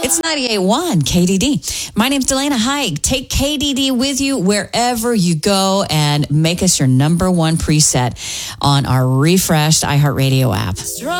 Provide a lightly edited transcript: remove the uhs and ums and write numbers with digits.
It's 98.1 KDD. My name's Delana Haig. Take KDD with you wherever you go and make us your number one preset on our refreshed iHeartRadio app.